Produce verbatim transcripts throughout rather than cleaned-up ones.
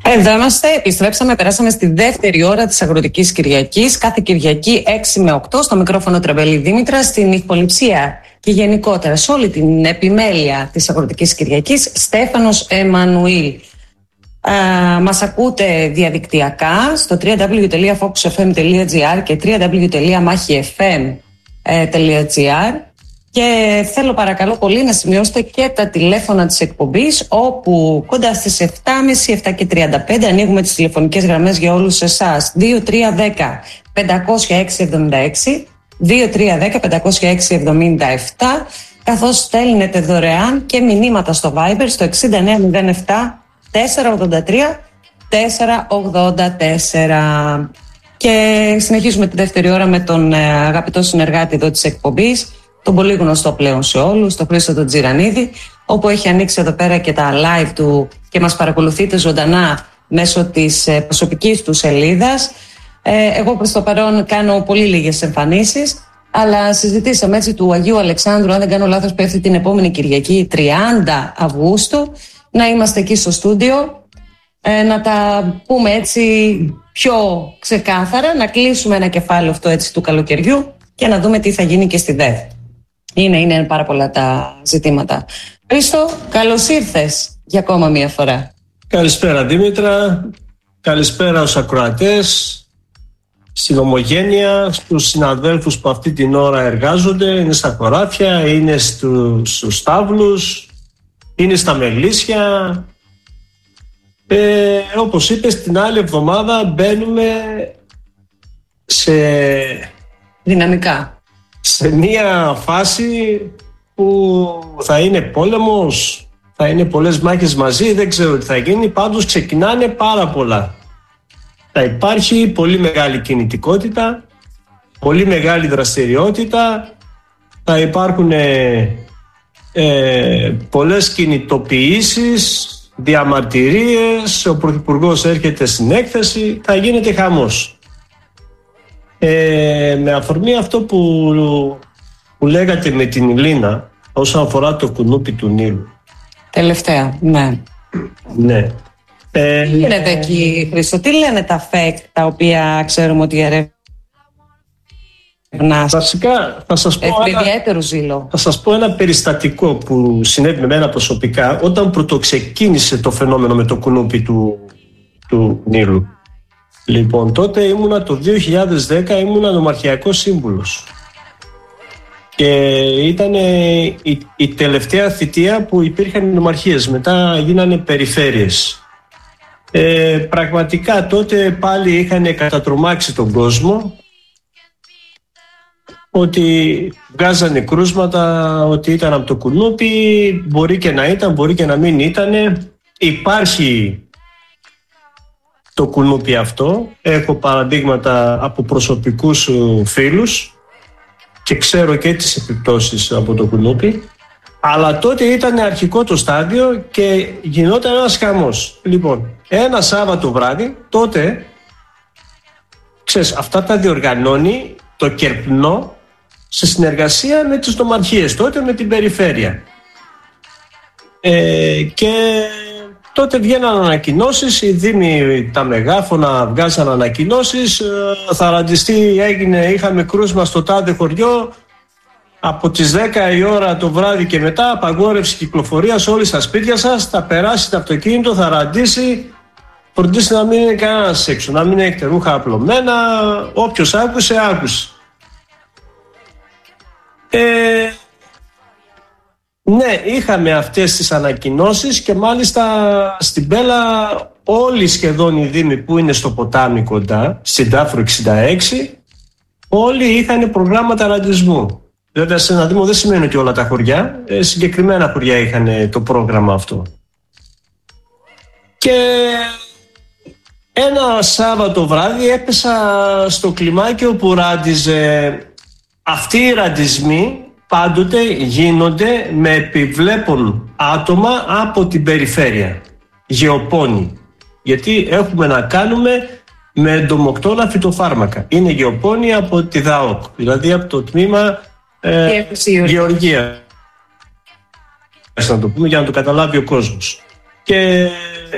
Εδώ είμαστε, επιστρέψαμε, περάσαμε στη δεύτερη ώρα της Αγροτικής Κυριακής. Κάθε Κυριακή έξι με οκτώ στο μικρόφωνο Τρεμπελή Δήμητρα, στην ηχοληψία και γενικότερα σε όλη την επιμέλεια της Αγροτικής Κυριακής, Στέφανος Εμμανουήλ. Α, μας ακούτε διαδικτυακά στο double-u double-u double-u τελεία fox f m τελεία g r και double-u double-u double-u τελεία machi f m τελεία g r. Και θέλω παρακαλώ πολύ να σημειώσετε και τα τηλέφωνα της εκπομπής, όπου κοντά στις επτά και μισή, επτά και τριάντα πέντε ανοίγουμε τις τηλεφωνικές γραμμές για όλους εσάς. δύο τρία ένα μηδέν πέντε μηδέν έξι επτά έξι, δύο τρία ένα μηδέν πέντε μηδέν έξι επτά επτά, καθώς στέλνετε δωρεάν και μηνύματα στο Viber στο εξήντα εννέα μηδέν επτά τετρακόσια ογδόντα τρία τετρακόσια ογδόντα τέσσερα. Και συνεχίζουμε τη δεύτερη ώρα με τον αγαπητό συνεργάτη εδώ της εκπομπής, τον πολύ γνωστό πλέον σε όλους, τον Χρήστο τον Τζιρανίδη, όπου έχει ανοίξει εδώ πέρα και τα live του και μας παρακολουθείτε ζωντανά μέσω της προσωπικής του σελίδας. Ε, εγώ προς το παρόν κάνω πολύ λίγες εμφανίσεις, αλλά συζητήσαμε έτσι του Αγίου Αλεξάνδρου, αν δεν κάνω λάθος, πέφτει την επόμενη Κυριακή, τριάντα Αυγούστου, να είμαστε εκεί στο στούντιο, ε, να τα πούμε έτσι πιο ξεκάθαρα, να κλείσουμε ένα κεφάλαιο αυτό έτσι του καλοκαιριού και να δούμε τι θα γίνει και στη ΔΕΘ. Είναι, είναι πάρα πολλά τα ζητήματα. Χρήστο, καλώς ήρθες για ακόμα μία φορά. Καλησπέρα Δήμητρα, καλησπέρα στους ακροατές, στην ομογένεια, στους συναδέλφους που αυτή την ώρα εργάζονται, είναι στα χωράφια, είναι στους, στους στάβλους, είναι στα μελίσια. Ε, όπως είπες, την άλλη εβδομάδα μπαίνουμε σε... δυναμικά. Σε μία φάση που θα είναι πόλεμος, θα είναι πολλές μάχες μαζί, δεν ξέρω τι θα γίνει, πάντως ξεκινάνε πάρα πολλά. Θα υπάρχει πολύ μεγάλη κινητικότητα, πολύ μεγάλη δραστηριότητα, θα υπάρχουν ε, ε, πολλές κινητοποιήσεις, διαμαρτυρίες, ο Πρωθυπουργός έρχεται στην έκθεση, θα γίνεται χαμός. Ε, με αφορμή αυτό που, που λέγατε με την Ηλίνα όσον αφορά το κουνούπι του Νείλου. Τελευταία, ναι. Ναι. Ε, τι γίνεται εκεί, Χρήστο, τι λένε τα fake τα οποία ξέρουμε ότι ερευνάς? Βασικά θα σας, πω ένα, ζήλο. θα σας πω ένα περιστατικό που συνέβη με μένα προσωπικά όταν πρωτοξεκίνησε το φαινόμενο με το κουνούπι του, του Νείλου. Λοιπόν, τότε ήμουνα το δύο χιλιάδες δέκα, ήμουνα νομαρχιακός σύμβουλος και ήταν η, η τελευταία θητεία που υπήρχαν οι νομαρχίες, μετά γίνανε περιφέρειες. Ε, πραγματικά τότε πάλι είχαν κατατρομάξει τον κόσμο, ότι βγάζανε κρούσματα, ότι ήταν από το κουνούπι, μπορεί και να ήταν, μπορεί και να μην ήταν. Υπάρχει το κουνούπι αυτό, έχω παραδείγματα από προσωπικούς φίλους και ξέρω και τις επιπτώσεις από το κουνούπι, αλλά τότε ήταν αρχικό το στάδιο και γινόταν ένας χαμός. Λοιπόν, ένα Σάββατο βράδυ, τότε, ξέρεις, αυτά τα διοργανώνει το Κερπνό σε συνεργασία με τις νομαρχίες, τότε με την περιφέρεια. Ε, και τότε βγαίναν ανακοινώσεις, οι δήμοι τα μεγάφωνα βγάζαν ανακοινώσεις, θα ραντιστεί, έγινε, είχαμε κρούσμα στο τάδε χωριό, από τις δέκα η ώρα το βράδυ και μετά απαγόρευση κυκλοφορίας όλοι στα σπίτια σας, θα περάσει το αυτοκίνητο, θα ραντίσει, φροντίστε να μην είναι κανένας έξω, να μην έχετε ρούχα απλωμένα, όποιος άκουσε, άκουσε. Ε, ναι, είχαμε αυτές τις ανακοινώσεις και μάλιστα στην Πέλα όλοι σχεδόν οι δήμοι που είναι στο ποτάμι κοντά, στην Τάφρο εξήντα έξι, όλοι είχαν προγράμματα ραντισμού. Βέβαια σε ένα δήμο δεν σημαίνει ότι όλα τα χωριά, ε, συγκεκριμένα χωριά είχαν το πρόγραμμα αυτό. Και ένα Σάββατο βράδυ έπεσα στο κλιμάκιο που ράντιζε. Αυτοί οι ραντισμοί πάντοτε γίνονται με επιβλέπων άτομα από την περιφέρεια, γεωπόνοι, γιατί έχουμε να κάνουμε με εντομοκτώνα φυτοφάρμακα. Είναι γεωπόνοι από τη ΔΑΟΚ, δηλαδή από το τμήμα ε, Γεωργία, να το πούμε, για να το καταλάβει ο κόσμος. Και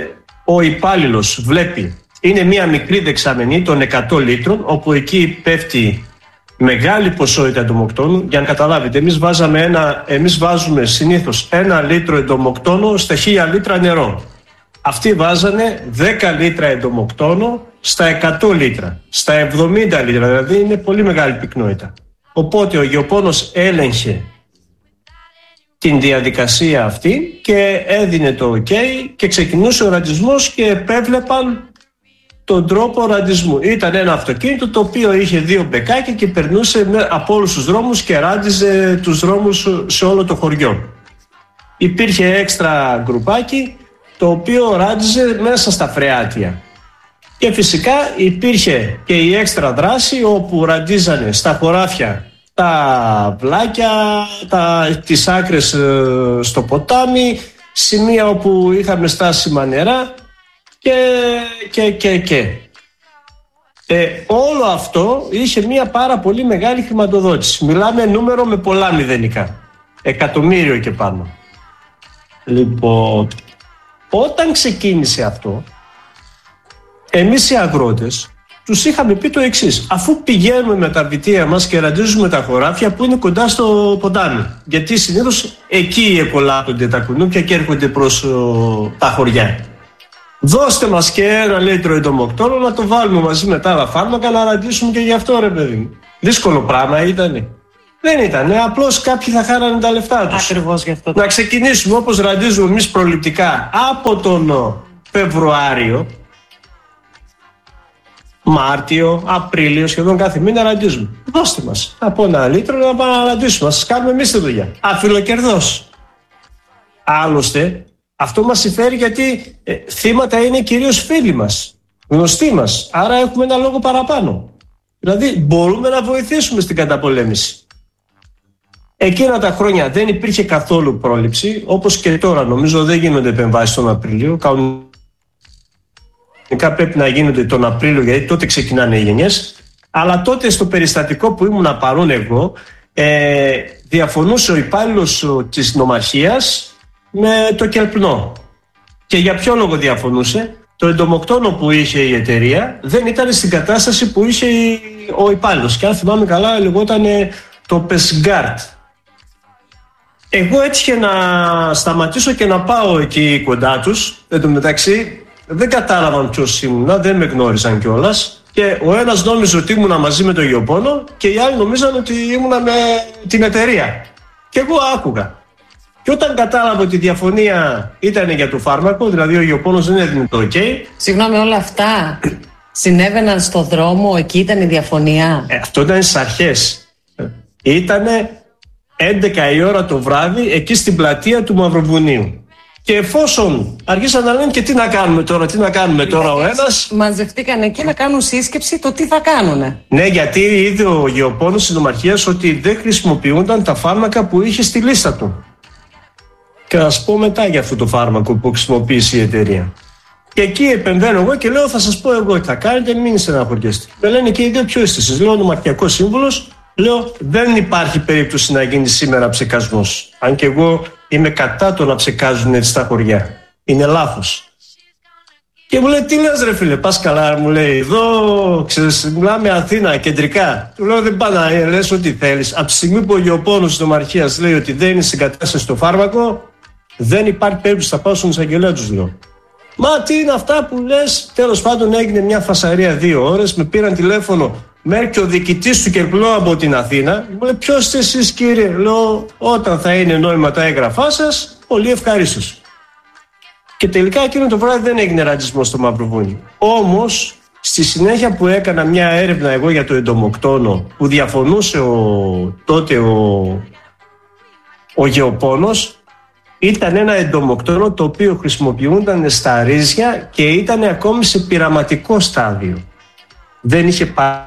ο υπάλληλος βλέπει, είναι μια μικρή δεξαμενή των εκατό λίτρων, όπου εκεί πέφτει μεγάλη ποσότητα εντομοκτώνου. Για να καταλάβετε, εμείς, βάζαμε ένα, εμείς βάζουμε συνήθως ένα λίτρο εντομοκτώνο στα χίλια λίτρα νερό. Αυτοί βάζανε δέκα λίτρα εντομοκτώνο στα εκατό λίτρα, στα εβδομήντα λίτρα, δηλαδή είναι πολύ μεγάλη πυκνότητα. Οπότε ο γεωπόνος έλεγχε την διαδικασία αυτή και έδινε το ok και ξεκινούσε ο ραντισμός και επέβλεπαν τον τρόπο ραντισμού. Ήταν ένα αυτοκίνητο το οποίο είχε δύο μπεκάκια και περνούσε από όλους τους δρόμους και ράντιζε τους δρόμους σε όλο το χωριό. Υπήρχε έξτρα γκρουπάκι το οποίο ράντιζε μέσα στα φρεάτια. Και φυσικά υπήρχε και η έξτρα δράση όπου ραντίζανε στα χωράφια τα βλάκια, τα, τις άκρες ε, στο ποτάμι, σημεία όπου είχαμε στάσιμα νερά και, και, και, και. Ε, όλο αυτό είχε μια πάρα πολύ μεγάλη χρηματοδότηση. Μιλάμε νούμερο με πολλά μηδενικά. Εκατομμύριο και πάνω. Λοιπόν, όταν ξεκίνησε αυτό, εμείς οι αγρότες τους είχαμε πει το εξής: αφού πηγαίνουμε με τα βιτία μας και ραντίζουμε τα χωράφια που είναι κοντά στο ποτάμι, γιατί συνήθως εκεί εκολάπτονται τα κουνούπια και έρχονται προς ο, τα χωριά, δώστε μας και ένα λίτρο εντομοκτώνο να το βάλουμε μαζί με τα άλλα φάρμακα να ραντίσουμε και γι' αυτό, ρε παιδί. Δύσκολο πράγμα ήτανε? Δεν ήτανε, απλώς κάποιοι θα χάρανε τα λεφτά τους. Ακριβώς γι' αυτό. Να ξεκινήσουμε όπως ραντίζουμε εμείς προληπτικά από τον Φεβρουάριο, Μάρτιο, Απρίλιο, σχεδόν κάθε μήνα ραντίζουμε. Δώστε μας από ένα λίτρο να πάμε να ραντίσουμε, να σας κάνουμε εμείς τη δουλειά. Αφιλοκερδός. Άλλωστε, αυτό μας συμφέρει γιατί ε, θύματα είναι κυρίως φίλοι μας, γνωστοί μας. Άρα έχουμε ένα λόγο παραπάνω. Δηλαδή μπορούμε να βοηθήσουμε στην καταπολέμηση. Εκείνα τα χρόνια δεν υπήρχε καθόλου πρόληψη, όπως και τώρα νομίζω δεν γίνονται επεμβάσεις τον Απρίλιο. Πρέπει να γίνονται τον Απρίλιο, γιατί τότε ξεκινάνε οι γενιές. Αλλά τότε στο περιστατικό που ήμουν παρόν εγώ, ε, διαφωνούσε ο υπάλληλος της νομαρχίας με το κελπνό. Και για ποιο λόγο διαφωνούσε? Το εντομοκτώνο που είχε η εταιρεία δεν ήταν στην κατάσταση που είχε ο υπάλληλος. Και αν θυμάμαι καλά, λεγόταν το Πεσγκάρτ. Εγώ έτυχε να σταματήσω και να πάω εκεί κοντά τους. Εν τω μεταξύ, δεν κατάλαβαν ποιος ήμουνα, δεν με γνώρισαν κιόλας. Και ο ένας νόμιζε ότι ήμουνα μαζί με τον γεωπόνο και οι άλλοι νομίζαν ότι ήμουνα με την εταιρεία. Και εγώ άκουγα. Και όταν κατάλαβα ότι η διαφωνία ήταν για το φάρμακο, δηλαδή ο γεωπόνος δεν έδινε το ok. Συγγνώμη, όλα αυτά συνέβαιναν στο δρόμο, εκεί ήταν η διαφωνία? Ε, αυτό ήταν στις αρχές. Ήτανε έντεκα η ώρα το βράδυ εκεί στην πλατεία του Μαυροβουνίου. Και εφόσον αρχίσαν να λένε και τι να κάνουμε τώρα, τι να κάνουμε τώρα ο ένας. Μαζευτήκαν εκεί να κάνουν σύσκεψη το τι θα κάνουνε. Ναι, γιατί είδε ο γεωπόνος της νομαρχίας ότι δεν χρησιμοποιούνταν τα φάρμακα που είχε στη λίστα του. Και να σας πω μετά για αυτό το φάρμακο που χρησιμοποίησε η εταιρεία. Και εκεί επεμβαίνω εγώ και λέω: θα σας πω εγώ τι θα κάνετε, μην στεναχωριέστε. Με λένε και οι δύο: ποιο είστε εσείς? Λέω: νομαρχιακός σύμβουλος. Λέω: δεν υπάρχει περίπτωση να γίνει σήμερα ψεκασμός. Αν και εγώ είμαι κατά το να ψεκάζουν έτσι στα χωριά. Είναι λάθος. Και μου λέει: τι λες ρε φίλε, πας καλά? Μου λέει: εδώ ξέρεις, μιλάμε Αθήνα, κεντρικά. Του λέω: δεν πάει να λες ό,τι θέλεις. Από τη στιγμή που ο γεωπόνος της νομαρχίας λέει ότι δεν είναι συγκατάσταση στο φάρμακο, δεν υπάρχει περίπτωση, θα πάω στον εισαγγελέα, τους λέω. Μα τι είναι αυτά που λες? Τέλος πάντων έγινε μια φασαρία δύο ώρες, με πήραν τηλέφωνο μέχρι και ο διοικητής του Κερπλό από την Αθήνα. Μου λέει: ποιος είστε εσείς κύριε? Λέω: όταν θα είναι νόημα τα έγγραφά σας, πολύ ευχαρίστως. Και τελικά εκείνο το βράδυ δεν έγινε ραντισμό στο Μαυροβούνιο. Όμως, στη συνέχεια που έκανα μια έρευνα εγώ για το εντομοκτώνο, που διαφωνούσε ο, τότε ο, ο γεωπόνος, ήταν ένα εντομοκτώνο το οποίο χρησιμοποιούνταν στα ρύζια και ήταν ακόμη σε πειραματικό στάδιο. Δεν είχε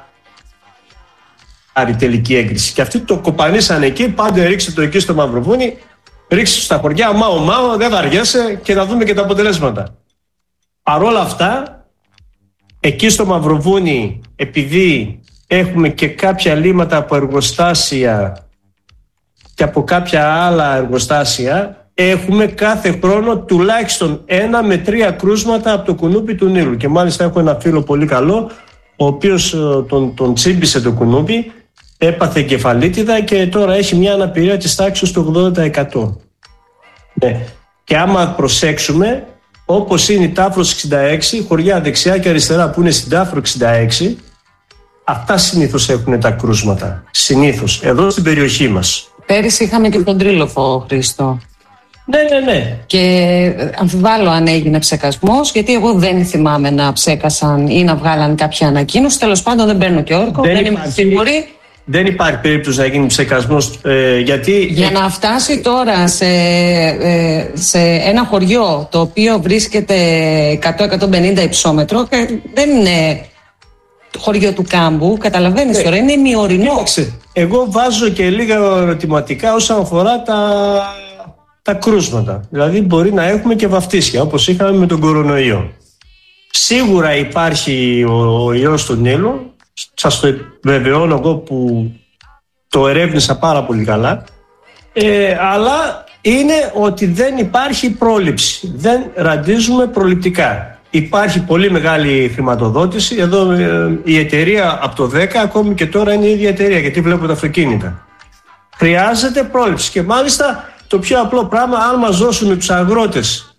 πάρει τελική έγκριση. Και αυτοί το κοπανίσαν εκεί, πάντε ρίξτε το εκεί στο Μαυροβούνι, ρίξτε στα χωριά, μάω μάω, δεν βαριέσαι και να δούμε και τα αποτελέσματα. Παρ' όλα αυτά, εκεί στο Μαυροβούνι, επειδή έχουμε και κάποια λίμματα από εργοστάσια και από κάποια άλλα εργοστάσια, έχουμε κάθε χρόνο τουλάχιστον ένα με τρία κρούσματα από το κουνούπι του Νείλου. Και μάλιστα έχω ένα φίλο πολύ καλό, ο οποίος τον, τον τσίμπησε το κουνούπι, έπαθε κεφαλίτιδα και τώρα έχει μια αναπηρία της τάξης του ογδόντα τοις εκατό. Ναι. Και άμα προσέξουμε, όπως είναι η Τάφρος εξήντα έξι, χωριά δεξιά και αριστερά που είναι στην Τάφρο εξήντα έξι, αυτά συνήθως έχουν τα κρούσματα. Συνήθως, εδώ στην περιοχή μας. Πέρυσι είχαμε και τον Τρίλοφο, Χρήστο. Ναι, ναι, ναι. Και αμφιβάλλω αν έγινε ψεκασμός, γιατί εγώ δεν θυμάμαι να ψέκασαν ή να βγάλαν κάποια ανακοίνωση. Τέλος πάντων, δεν παίρνω και όρκο, δεν, δεν είμαι σίγουρη. Δεν υπάρχει περίπτωση να γίνει ψεκασμός, ε, γιατί... Για να φτάσει τώρα σε, ε, σε ένα χωριό το οποίο βρίσκεται εκατό με εκατόν πενήντα υψόμετρο, δεν είναι το χωριό του κάμπου, καταλαβαίνεις ναι. Τώρα, είναι ημιορεινό. Κοίταξε, εγώ βάζω και λίγα ερωτηματικά όσον αφορά τα, τα κρούσματα. Δηλαδή μπορεί να έχουμε και βαφτίσια, όπως είχαμε με τον κορονοϊό. Σίγουρα υπάρχει ο, ο ιός του Νείλου. Σας το βεβαιώνω εγώ που το ερεύνησα πάρα πολύ καλά, ε, αλλά είναι ότι δεν υπάρχει πρόληψη, δεν ραντίζουμε προληπτικά. Υπάρχει πολύ μεγάλη χρηματοδότηση, εδώ ε, η εταιρεία από το δέκα ακόμη και τώρα είναι η ίδια εταιρεία, γιατί βλέπω τα αυτοκίνητα. Χρειάζεται πρόληψη και μάλιστα το πιο απλό πράγμα, αν μας δώσουν τους αγρότες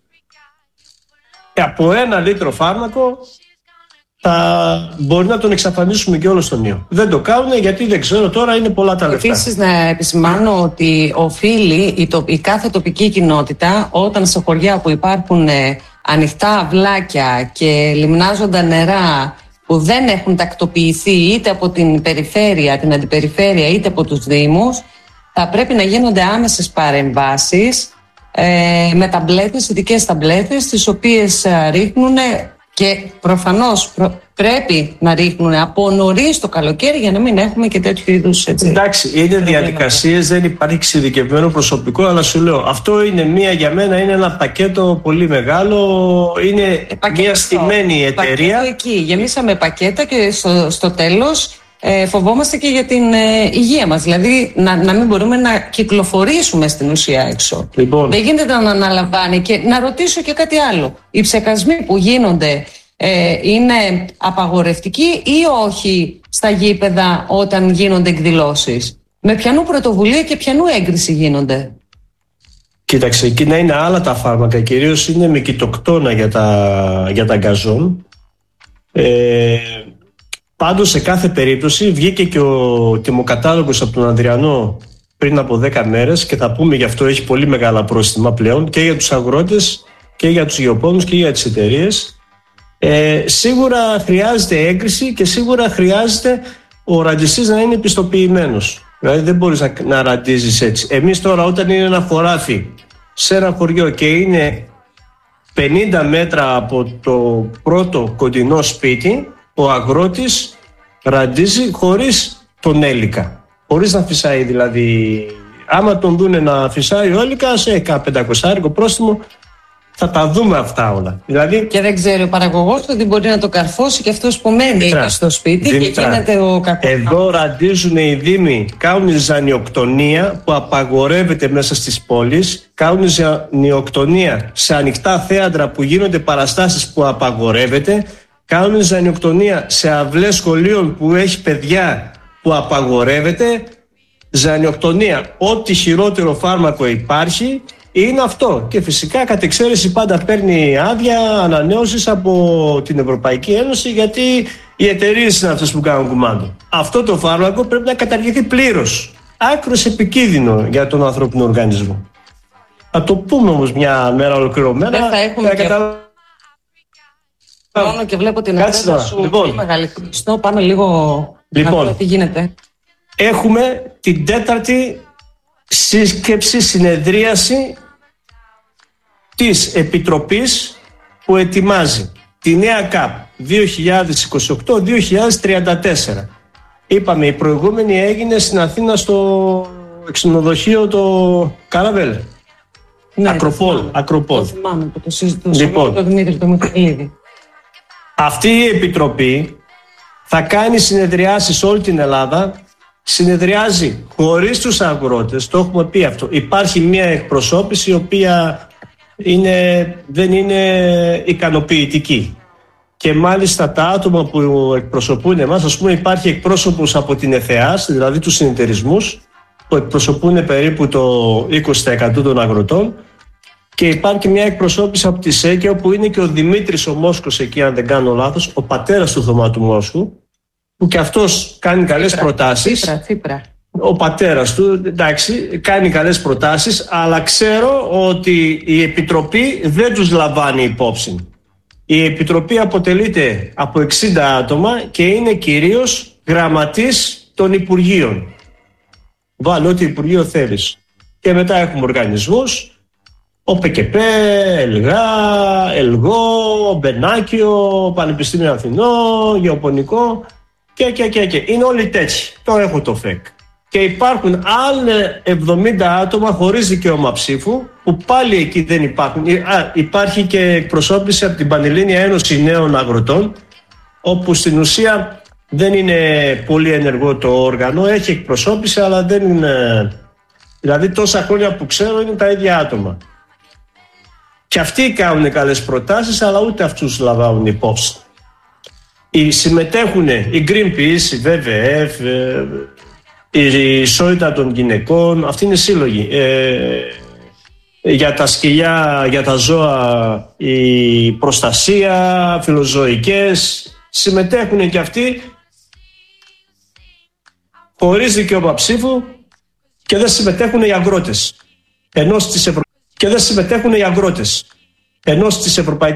από ένα λίτρο φάρμακο, θα μπορεί να τον εξαφανίσουμε και όλο στον ιό. Δεν το κάνουν γιατί δεν ξέρω, τώρα είναι πολλά τα λεφτά. Επίσης να επισημάνω ότι οφείλει η, το, η κάθε τοπική κοινότητα, όταν σε χωριά που υπάρχουν ε, ανοιχτά αυλάκια και λιμνάζοντα νερά που δεν έχουν τακτοποιηθεί είτε από την περιφέρεια, την αντιπεριφέρεια είτε από τους δήμους, θα πρέπει να γίνονται άμεσες παρεμβάσεις ε, με ταμπλέτες, ειδικές ταμπλέτες, τις οποίες ε, ρίχνουν. Και προφανώς προ... πρέπει να ρίχνουν από νωρίς το καλοκαίρι για να μην έχουμε και τέτοιου είδους. Έτσι, εντάξει, είναι διαδικασίες, δεν υπάρχει εξειδικευμένο προσωπικό, αλλά σου λέω, αυτό είναι μία για μένα, είναι ένα πακέτο πολύ μεγάλο. Είναι ε, μία στημένη εταιρεία. Πακέτο εκεί. Γεμίσαμε πακέτα και στο, στο τέλος ε, φοβόμαστε και για την ε, υγεία μας. Δηλαδή να, να μην μπορούμε να κυκλοφορήσουμε στην ουσία έξω. Λοιπόν. Δεν γίνεται να αναλαμβάνει. Και να ρωτήσω και κάτι άλλο. Οι ψεκασμοί που γίνονται ε, είναι απαγορευτικοί ή όχι στα γήπεδα όταν γίνονται εκδηλώσεις? Με ποιανού πρωτοβουλία και ποιανού έγκριση γίνονται? Κοίταξε, εκεί να είναι άλλα τα φάρμακα. Κυρίως είναι με κοιτοκτόνα για τα, για τα γκαζόν. Ε, Πάντως σε κάθε περίπτωση βγήκε και ο τιμοκατάλογος από τον Ανδριανό πριν από δέκα μέρες και θα πούμε γι' αυτό, έχει πολύ μεγάλα πρόστιμα πλέον και για τους αγρότες και για τους γεωπόνους και για τις εταιρείες. Ε, σίγουρα χρειάζεται έγκριση και σίγουρα χρειάζεται ο ραντιστής να είναι πιστοποιημένος. Δηλαδή δεν μπορείς να, να ραντίζεις έτσι. Εμείς τώρα όταν είναι ένα χωράφι σε ένα χωριό και είναι πενήντα μέτρα από το πρώτο κοντινό σπίτι, ο αγρότης ραντίζει χωρίς τον έλικα. Χωρίς να φυσάει δηλαδή. Άμα τον δούνε να φυσάει ο έλικα, σε πεντακόσια πρόστιμο, θα τα δούμε αυτά όλα. Δηλαδή... Και δεν ξέρει ο παραγωγός ότι μπορεί να το καρφώσει και αυτός που μένει στο σπίτι Δημητρά, και γίνεται ο κακός. Εδώ ραντίζουν οι δήμοι, κάνουν ζανιοκτονία που απαγορεύεται μέσα στις πόλεις, κάνουν ζανιοκτονία σε ανοιχτά θέατρα που γίνονται παραστάσεις που απαγορεύεται, κάνουν ζανιοκτονία σε αυλές σχολείων που έχει παιδιά που απαγορεύεται. Ζανιοκτονία, ό,τι χειρότερο φάρμακο υπάρχει είναι αυτό. Και φυσικά κατ' εξαίρεση πάντα παίρνει άδεια ανανέωσης από την Ευρωπαϊκή Ένωση, γιατί οι εταιρείες είναι αυτές που κάνουν κουμάντο. Αυτό το φάρμακο πρέπει να καταργηθεί πλήρως. Άκρως επικίνδυνο για τον ανθρώπινο οργανισμό. Θα το πούμε όμως μια μέρα ολοκληρωμένα. Δεν θα έχουμε και... κατα... Μόνο και βλέπω την ατζέντα σου λοιπόν. Πολύ μεγάλη. Χριστό, πάμε λίγο λοιπόν, να δούμε τι γίνεται. Έχουμε την τέταρτη σύσκεψη, συνεδρίαση της Επιτροπής που ετοιμάζει τη νέα ΚΑΠ δύο χιλιάδες είκοσι οκτώ δύο χιλιάδες τριάντα τέσσερα. Είπαμε, η προηγούμενη έγινε στην Αθήνα στο ξενοδοχείο το Καραβέλ. Ναι, Ακροπόλ. Το Ακροπόλ. Το θυμάμαι που το συζητούσαμε λοιπόν, με τον Δημήτρη το Μιχαηλίδη. Αυτή η Επιτροπή θα κάνει συνεδριάσεις σε όλη την Ελλάδα συνεδριάζει χωρίς τους αγρότες, το έχουμε πει αυτό. Υπάρχει μια εκπροσώπηση η οποία είναι, δεν είναι ικανοποιητική. Και μάλιστα τα άτομα που εκπροσωπούν εμάς, ας πούμε υπάρχει εκπρόσωπος από την ΕΘΕΑΣ, δηλαδή τους συνεταιρισμούς, που εκπροσωπούν περίπου το είκοσι τοις εκατό των αγροτών, και υπάρχει μια εκπροσώπηση από τη ΣΕΚΕ, που είναι και ο Δημήτρης ο Μόσκος εκεί, αν δεν κάνω λάθος, ο πατέρας του Θωμά του Μόσκου, που και αυτός κάνει καλές Τσίπρα, προτάσεις. Τσίπρα, Τσίπρα. Ο πατέρας του, εντάξει, κάνει καλές προτάσεις, αλλά ξέρω ότι η Επιτροπή δεν τους λαμβάνει υπόψη. Η Επιτροπή αποτελείται από εξήντα άτομα και είναι κυρίως γραμματείς των Υπουργείων. Βάλε ό,τι Υπουργείο θέλεις. Και μετά έχουμε οργανισμούς, ο ΠΚΠ, ΕΛΓΑ, ΕΛΓΟ, Μπενάκιο, Πανεπιστήμιο Αθηνών, Γεωπονικό και, και, και, και. Είναι όλοι τέτοιοι. Το έχω το ΦΕΚ. Και υπάρχουν άλλα εβδομήντα άτομα χωρίς δικαίωμα ψήφου, που πάλι εκεί δεν υπάρχουν. Α, υπάρχει και εκπροσώπηση από την Πανελλήνια Ένωση Νέων Αγροτών, όπου στην ουσία δεν είναι πολύ ενεργό το όργανο, έχει εκπροσώπηση, αλλά δεν είναι. Δηλαδή τόσα χρόνια που ξέρω είναι τα ίδια άτομα. Και αυτοί κάνουν καλές προτάσεις, αλλά ούτε αυτούς λαμβάνουν υπόψη. Οι συμμετέχουν η Greenpeace, η ντάμπλιου ντάμπλιου εφ, η ισότητα των γυναικών, αυτή είναι σύλλογοι. Ε, για τα σκυλιά, για τα ζώα, η προστασία, φιλοζωικές, συμμετέχουν και αυτοί χωρίς δικαίωμα ψήφου, και δεν συμμετέχουν οι αγρότες. Ενώ στις Ευρω... και δεν συμμετέχουν οι αγρότες. Ενώ στις ευρωπαϊκές